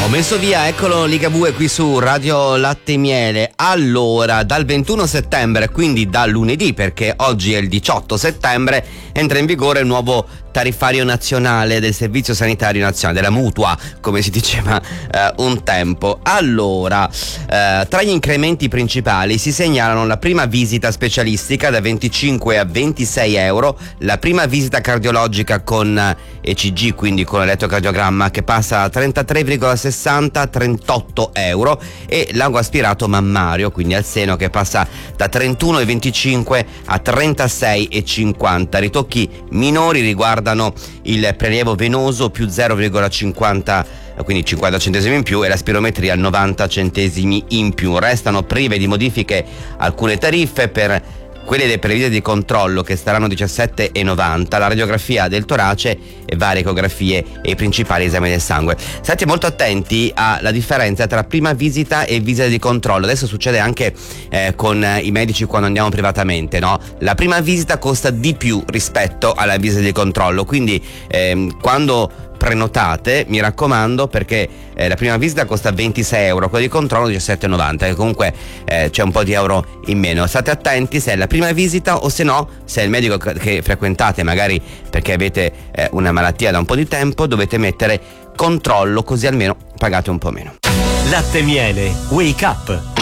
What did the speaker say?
Ho messo via, eccolo Ligabue qui su Radio Latte e Miele. Allora, dal 21 settembre, quindi da lunedì, perché oggi è il 18 settembre, entra in vigore il nuovo tariffario nazionale del Servizio Sanitario Nazionale, della mutua, come si diceva un tempo. Allora, tra gli incrementi principali si segnalano la prima visita specialistica da 25 a 26 euro, la prima visita cardiologica con ECG, quindi con elettrocardiogramma, che passa da 33,60 a 38 euro, e l'ago aspirato mammario, quindi al seno, che passa da 31,25 a 36,50. Ritocchi minori riguardano il prelievo venoso più 0,50, quindi 50 centesimi in più, e la spirometria 90 centesimi in più. Restano prive di modifiche alcune tariffe per quelle per le visite di controllo, che saranno 17,90, la radiografia del torace e varie ecografie e i principali esami del sangue. State molto attenti alla differenza tra prima visita e visita di controllo. Adesso succede anche con i medici quando andiamo privatamente, no? La prima visita costa di più rispetto alla visita di controllo, quindi quando prenotate, mi raccomando, perché la prima visita costa 26 euro, quella di controllo 17,90, che comunque c'è un po' di euro in meno. State attenti se è la prima visita, o se no, se è il medico che frequentate, magari perché avete una malattia da un po' di tempo, dovete mettere controllo, così almeno pagate un po' meno. Latte e Miele, Wake Up.